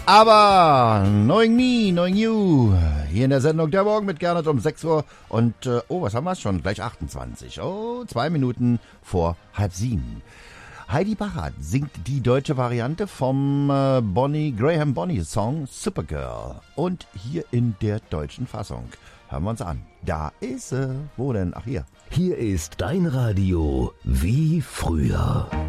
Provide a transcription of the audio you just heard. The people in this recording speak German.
Aber Knowing Me, Knowing You, hier in der Sendung der Morgen mit Gernot um 6 Uhr und, was haben wir schon? Gleich 28. 2 Minuten vor 6:30. Heidi Bachert singt die deutsche Variante vom Graham Bonny Song Supergirl. Und hier in der deutschen Fassung. Hören wir uns an. Da ist sie. Wo denn? Ach, hier. Hier ist dein Radio wie früher.